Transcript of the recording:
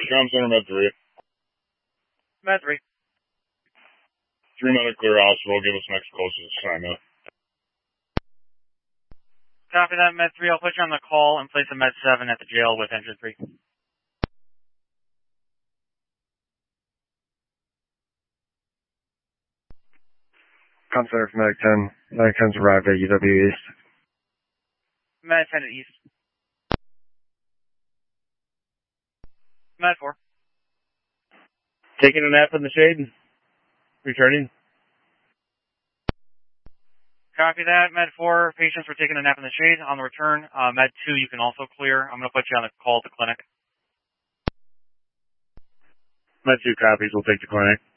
Com Center, Med 3. Med 3. 3-minute clear hospital. Give us next closest assignment. Copy that, Med 3. I'll put you on the call and place a Med 7 at the jail with Engine 3. Com Center for Medic 10. Medic 10's arrived at UW East. Med 10 at East. Med 4. Taking a nap in the shade. Returning. Copy that, Med 4. Patients were taking a nap in the shade. On the return, Med 2 you can also clear. I'm going to put you on the call at the clinic. Med 2 copies. We'll take the clinic.